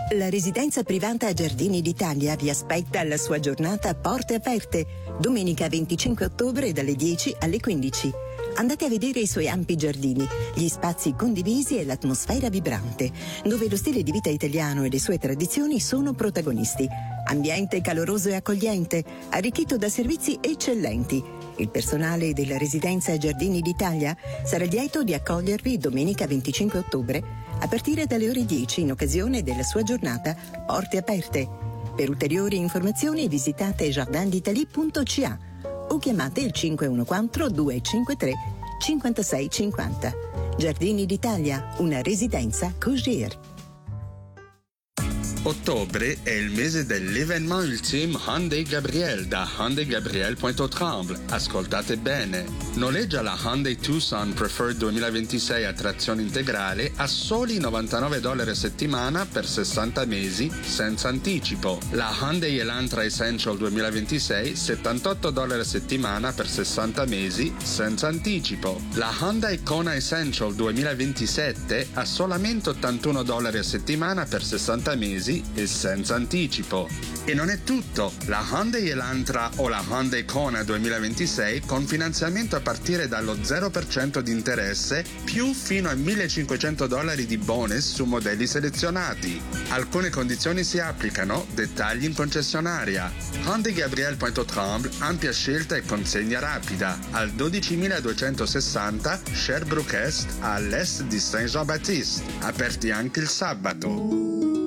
La residenza privata Giardini d'Italia vi aspetta alla sua giornata a porte aperte, domenica 25 ottobre dalle 10 alle 15. Andate a vedere i suoi ampi giardini, gli spazi condivisi e l'atmosfera vibrante, dove lo stile di vita italiano e le sue tradizioni sono protagonisti. Ambiente caloroso e accogliente, arricchito da servizi eccellenti. Il personale della residenza Giardini d'Italia sarà lieto di accogliervi domenica 25 ottobre a partire dalle ore 10 in occasione della sua giornata Porte Aperte. Per ulteriori informazioni visitate jardinditalie.ca o chiamate il 514-253-5650. Giardini d'Italia, una residenza Cogir. Ottobre è il mese dell'événement ultime Hyundai Gabriel da Hyundai Gabriel Pointe aux Trembles. Ascoltate bene. Noleggia la Hyundai Tucson Preferred 2026 a trazione integrale a soli $99 a settimana per 60 mesi senza anticipo. La Hyundai Elantra Essential 2026 $78 a settimana per 60 mesi senza anticipo. La Hyundai Kona Essential 2027 a solamente $81 a settimana per 60 mesi e senza anticipo. E non è tutto. La Hyundai Elantra o la Hyundai Kona 2026 con finanziamento a partire dallo 0% di interesse più fino a $1.500 di bonus su modelli selezionati. Alcune condizioni si applicano, dettagli in concessionaria. Hyundai Gabriel Pointe aux Trembles, ampia scelta e consegna rapida al 12.260 Sherbrooke Est a l'est di Saint-Jean-Baptiste, aperti anche il sabato.